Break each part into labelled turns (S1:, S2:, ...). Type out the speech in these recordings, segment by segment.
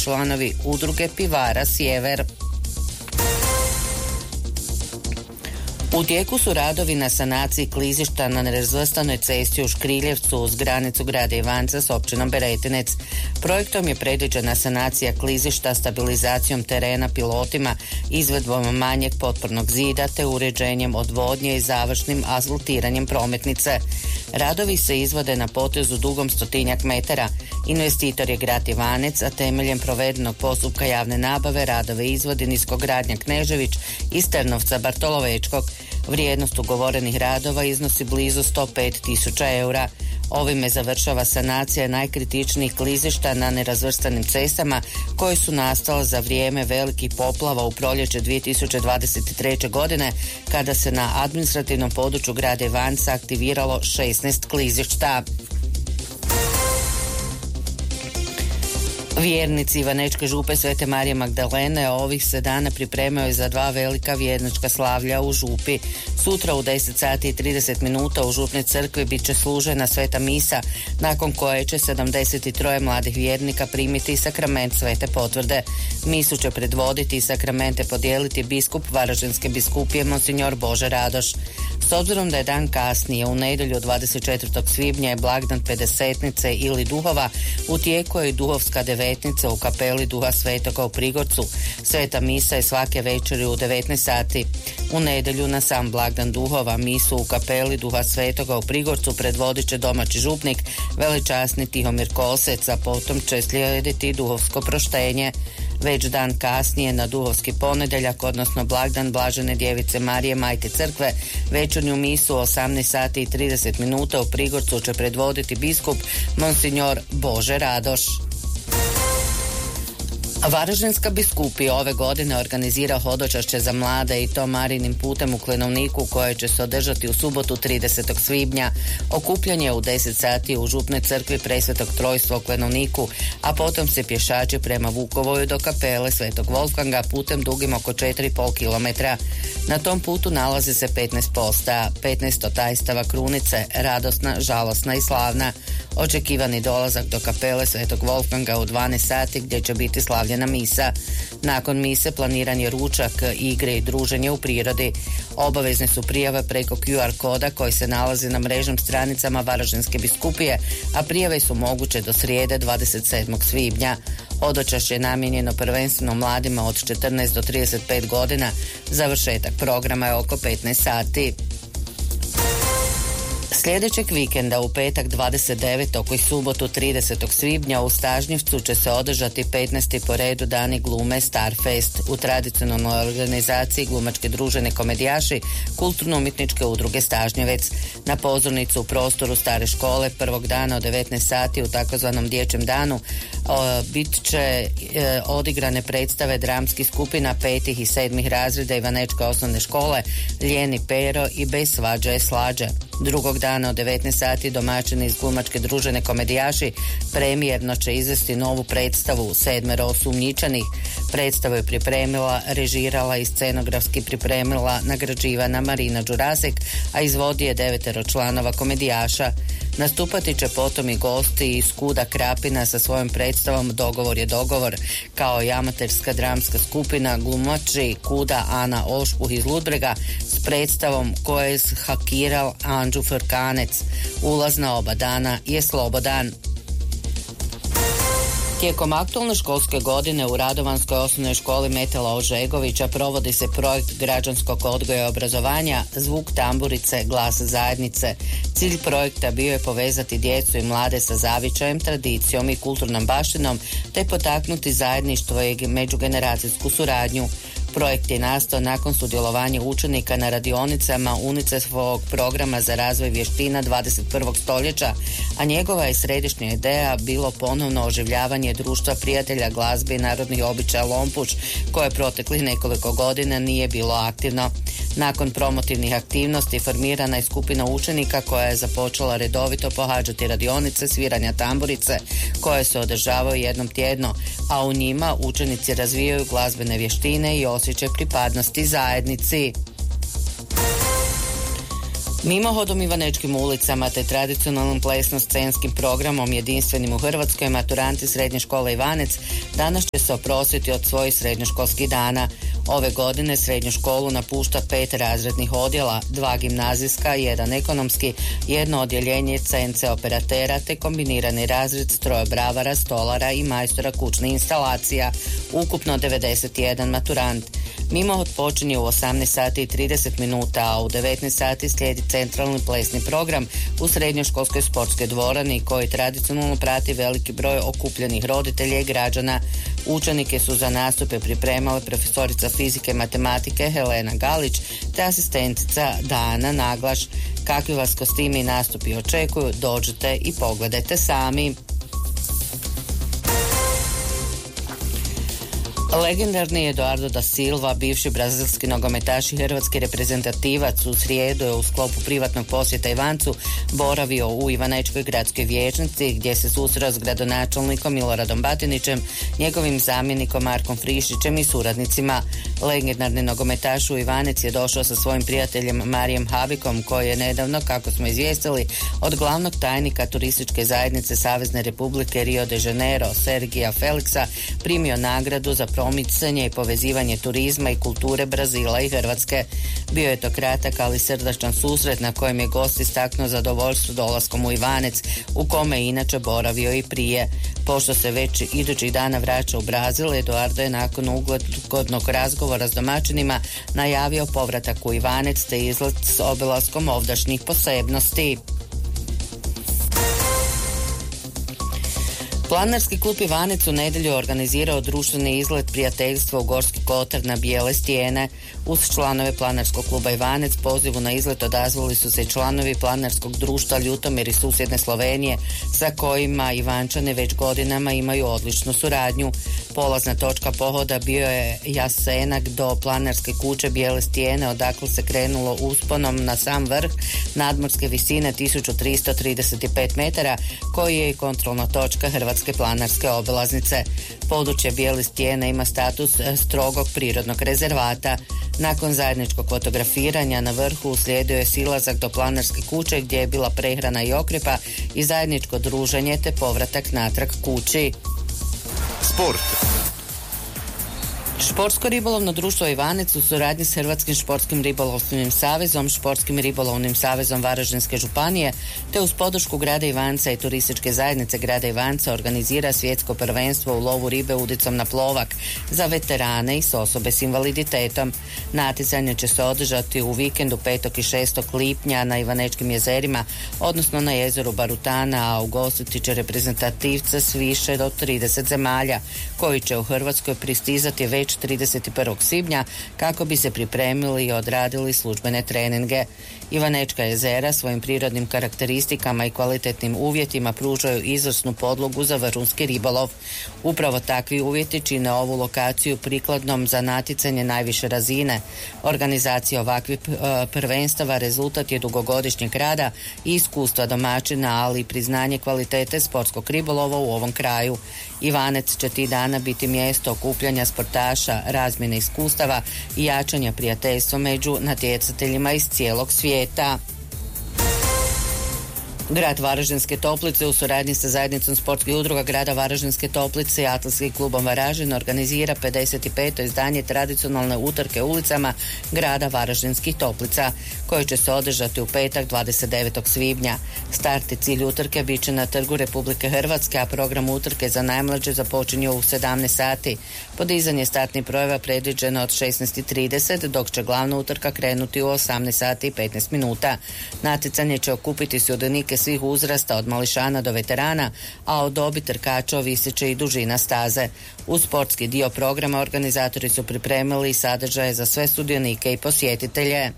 S1: članovi udruge pivara Sjever. U tijeku su radovi na sanaciji klizišta na nerazvrstanoj cesti u Škriljevcu uz granicu grada Ivanca s općinom Beretinec. Projektom je predviđena sanacija klizišta stabilizacijom terena pilotima, izvedbom manjeg potpornog zida te uređenjem odvodnje i završnim asfaltiranjem prometnice. Radovi se izvode na potezu dugom 100 metara. Investitor je grad Ivanec, a temeljem provedenog postupka javne nabave radove izvodi Niskogradnja Knežević iz Trnovca Bartolovečkog. Vrijednost ugovorenih radova iznosi blizu 105.000 eura. Ovime završava sanacija najkritičnijih klizišta na nerazvrstanim cestama koje su nastale za vrijeme velikih poplava u proljeće 2023. godine kada se na administrativnom području grada Ivanca aktiviralo 16 klizišta. Vjernici Ivanečke župe Svete Marije Magdalene ovih se dana pripremaju za 2 velika vjernička slavlja u župi. Sutra u 10 sati i 30 minuta u župnoj crkvi bit će služena sveta misa, nakon koje će 73 mladih vjernika primiti sakrament svete potvrde. Misu će predvoditi i sakramente podijeliti biskup Varaždinske biskupije monsignor Bože Radoš. S obzirom da je dan kasnije, u nedjelju 24. svibnja je blagdan Pedesetnice ili Duhova, u tijeku je i duhovska devetnica u kapeli Duha Svetoga u Prigorcu. Sveta misa je svake večeri u 19 sati. U nedjelju na sam blagdan Duhova misu u kapeli Duha Svetoga u Prigorcu predvodit će domaći župnik velečasni Tihomir Kosec, a potom će slijediti duhovsko proštenje. Već dan kasnije na duhovski ponedjeljak, odnosno blagdan Blažene Djevice Marije Majke Crkve, večernju misu u 18 sati i 30 minuta u Prigorcu će predvoditi biskup monsignor Bože Radoš. Varaždinska biskupija ove godine organizira hodočašće za mlade i to Marinim putem u Klenovniku koje će se održati u subotu 30. svibnja. Okupljanje je u 10 sati u župnoj crkvi Presvetog Trojstva u Klenovniku, a potom se pješači prema Vukovoju do kapele Svetog Wolfganga putem dugim oko 4,5 km. Na tom putu nalazi se 15 postaja, 15 otajstava krunice, radosna, žalosna i slavna. Očekivani dolazak do kapele Svetog Wolfganga u 12 sati gdje će biti slavljena misa. Nakon mise planiran je ručak, igre i druženje u prirodi. Obavezne su prijave preko QR koda koji se nalazi na mrežnim stranicama Varaždinske biskupije, a prijave su moguće do srijede 27. svibnja. Hodočašće je namijenjeno prvenstveno mladima od 14 do 35 godina. Završetak programa je oko 15 sati. Sljedećeg vikenda u petak 29. i subotu 30. svibnja u Stažnjevcu će se održati 15. po redu dani glume Starfest u tradicionalnoj organizaciji glumačke družine Komedijaši Kulturno-umjetničke udruge Stažnjevec. Na pozornicu u prostoru stare škole prvog dana od 19 sati u takozvanom dječjem danu bit će odigrane predstave dramskih skupina 5. i 7. razreda Ivanečke osnovne škole Lijeni Pero i Bez svađe je slađe. Drugog dana od 19 sati domaćini iz glumačke družine Komedijaši premijerno će izvesti novu predstavu 7 osumnjičenih. Predstavu je pripremila, režirala i scenografski pripremila nagrađivana Marina Đurasek, a izvodi je 9 članova Komedijaša. Nastupati će potom i gosti iz Kuda Krapina sa svojom predstavom Dogovor je dogovor, kao i amaterska dramska skupina glumači Kuda Ana Ošpuh iz Ludbrega s predstavom Ko je hakiral Anđu Frkanec. Ulaz na oba dana je slobodan. Tijekom aktualne školske godine u Radovanskoj osnovnoj školi Metela Ožegovića provodi se projekt građanskog odgoja i obrazovanja Zvuk tamburice, glas zajednice. Cilj projekta bio je povezati djecu i mlade sa zavičajem, tradicijom i kulturnom baštinom te potaknuti zajedništvo i međugeneracijsku suradnju. Projekt je nastao nakon sudjelovanja učenika na radionicama UNICEF-ovog programa za razvoj vještina 21. stoljeća, a njegova je središnja ideja bilo ponovno oživljavanje društva prijatelja glazbe i narodnih običaja Lompuć, koje proteklih nekoliko godina nije bilo aktivno. Nakon promotivnih aktivnosti formirana je skupina učenika koja je započela redovito pohađati radionice sviranja tamburice koje se održavaju jednom tjedno, a u njima učenici razvijaju glazbene vještine i osjećaj pripadnosti zajednici. Mimohodom Ivanečkim ulicama te tradicionalnim plesno-scenskim programom jedinstvenim u Hrvatskoj maturanti srednje škole Ivanec danas će se oprostiti od svojih srednjoškolskih dana. Ove godine srednju školu napušta 5 razrednih odjela, 2 gimnazijska, 1 ekonomski, 1 odjeljenje CNC operatera te kombinirani razred strojobravara, stolara i majstora kućnih instalacija, ukupno 91 maturant. Mimohod počinje u 18 sati i 30 minuta, a u 19 sati slijedi centralni plesni program u srednjoškolskoj sportskoj dvorani koji tradicionalno prati veliki broj okupljenih roditelja i građana. Učenike su za nastupe pripremale profesorica fizike i matematike Helena Galić te asistentica Dana Naglaš. Kakvi vas kostimi i nastupi očekuju, dođite i pogledajte sami. Legendarni Eduardo da Silva, bivši brazilski nogometaš i hrvatski reprezentativac, u srijedu je u sklopu privatnog posjeta Ivancu boravio u Ivanečkoj gradskoj vijećnici gdje se susreo s gradonačelnikom Miloradom Batinićem, njegovim zamjenikom Markom Frišićem i suradnicima. Legendarni nogometaš u Ivanec je došao sa svojim prijateljem Marijem Habikom koji je nedavno, kako smo izvijestili, od glavnog tajnika turističke zajednice Savezne Republike Rio de Janeiro, Sergija Felixa, primio nagradu za promicanje i povezivanje turizma i kulture Brazila i Hrvatske. Bio je to kratak, ali srdačan susret na kojem je gost istaknuo zadovoljstvo dolaskom u Ivanec, u kome je inače boravio i prije. Pošto se već idućih dana vraća u Brazil, Eduardo je nakon ugodnog razgovora s domaćinima najavio povratak u Ivanec te izlet s obilaskom ovdašnjih posebnosti. Planarski klub Ivanec u nedjelju organizirao društveni izlet prijateljstva u Gorski Kotar na Bijele stijene. Uz članove Planarskog kluba Ivanec pozivu na izlet odazvali su se članovi Planarskog društva Ljutomir iz susjedne Slovenije, sa kojima Ivančane već godinama imaju odličnu suradnju. Polazna točka pohoda bio je Jasenak do Planarske kuće Bijele stijene, odakle se krenulo usponom na sam vrh nadmorske visine 1335 metara, koji je i kontrolna točka Hrvatske planarske obilaznice. Područje Bijele stijene ima status strogog prirodnog rezervata. Nakon zajedničkog fotografiranja na vrhu uslijedio je silazak do Planarske kuće gdje je bila prehrana i okrepa i zajedničko druženje te povratak natrag kući.
S2: Sport.
S1: Športsko ribolovno društvo Ivanec u suradnji s Hrvatskim športskim ribolovnim savezom, Športskim ribolovnim savezom Varaždinske županije te uz podršku grada Ivanca i turističke zajednice grada Ivanca organizira svjetsko prvenstvo u lovu ribe udicom na plovak za veterane i osobe s invaliditetom. Natjecanje će se održati u vikendu 5. i 6. lipnja na Ivanečkim jezerima, odnosno na jezeru Barutana, a ugostiti će reprezentativce s više do 30 zemalja koji će u Hrvatskoj pristizati već 31. svibnja kako bi se pripremili i odradili službene treninge. Ivanečka jezera svojim prirodnim karakteristikama i kvalitetnim uvjetima pružaju izvrsnu podlogu za vrhunski ribolov. Upravo takvi uvjeti čine ovu lokaciju prikladnom za natjecanje najviše razine. Organizacija ovakvih prvenstava rezultat je dugogodišnjeg rada i iskustva domaćina, ali i priznanje kvalitete sportskog ribolova u ovom kraju. Ivanec će ti dana biti mjesto okupljanja sportaša, razmjene iskustava i jačanja prijateljstva među natjecateljima iz cijelog svijeta. Grad Varaždinske Toplice u suradnji sa zajednicom sportskih udruga grada Varaždinske Toplice i Atletskim klubom Varaždin organizira 55. izdanje tradicionalne utrke ulicama grada Varaždinskih Toplica, koje će se održati u petak 29. svibnja. Start i cilj utrke bit će na Trgu Republike Hrvatske, a program utrke za najmlađe započinje u 17 sati. Podizanje startnih brojeva predviđeno od 16:30, dok će glavna utrka krenuti u 18 sati i 15 minuta. Natjecanje će okupiti sudionike svih uzrasta od mališana do veterana, a od dobi trkača ovisit će i dužina staze. U sportski dio programa organizatori su pripremili sadržaje za sve sudionike i posjetitelje.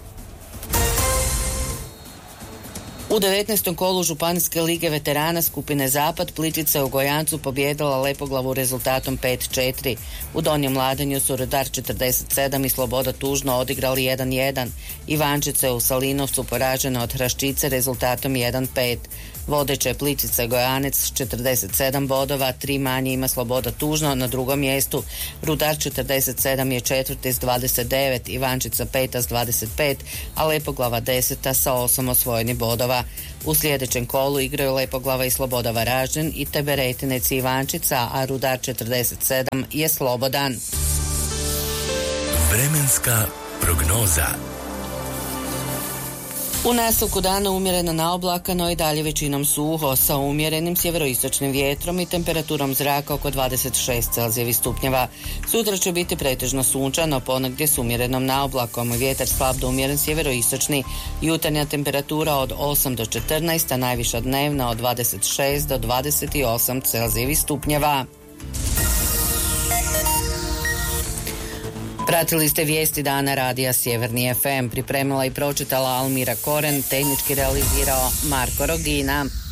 S1: U 19. kolu Županijske lige veterana skupine Zapad Plitvica u Gojancu pobijedila Lepoglavu rezultatom 5-4. U Donjem Mladenju su Rudar 47 i Sloboda Tužno odigrali 1-1. Ivančica je u Salinovcu poražena od Hraščice rezultatom 1-5. Vodeće Plitvice Gojanec 47 bodova, 3 manje ima Sloboda Tužno na drugom mjestu. Rudar 47 je četvrti s 29, Ivančica peta s 25, a Lepoglava 10 sa 8 osvojenih bodova. U sljedećem kolu igraju Lepoglava i Sloboda Varaždin i Teberetinec i Ivančica, a Rudar 47 je slobodan.
S2: Vremenska prognoza.
S1: U nastavku dana umjereno naoblakano i dalje većinom suho sa umjerenim sjeveroistočnim vjetrom i temperaturom zraka oko 26 Celzijevih stupnjeva. Sutra će biti pretežno sunčano, ponegdje s umjerenom naoblakom, vjetar slab do umjeren sjeveroistočni, jutarnja temperatura od 8 do 14, a najviša dnevna od 26 do 28 Celzijevih stupnjeva. Pratili ste vijesti dana radija Sjeverni FM, pripremila i pročitala Almira Koren, tehnički realizirao Marko Rogina.